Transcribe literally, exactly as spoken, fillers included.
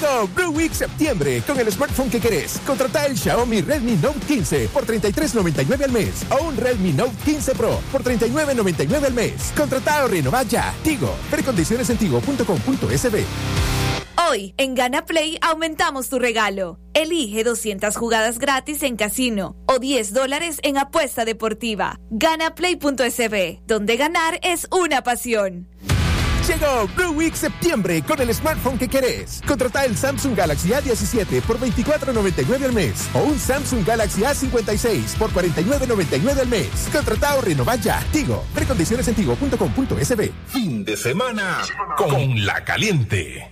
Llegó Blue Week septiembre con el smartphone que querés. Contrata el Xiaomi Redmi Note quince por treinta y tres noventa y nueve al mes o un Redmi Note quince Pro por treinta y nueve noventa y nueve al mes. Contrata o renová ya. Tigo. Ver condiciones en tigo punto com punto es be. Hoy, en Gana Play, aumentamos tu regalo. Elige doscientas jugadas gratis en casino o diez dólares en apuesta deportiva. Ganaplay punto es be, donde ganar es una pasión. Llegó Blue Week septiembre con el smartphone que querés. Contrata el Samsung Galaxy A diecisiete por veinticuatro noventa y nueve al mes o un Samsung Galaxy A cincuenta y seis por cuarenta y nueve noventa y nueve al mes. Contrata o renová ya. Tigo. Ver condiciones en tigo punto com punto es be. Fin de semana con La Caliente.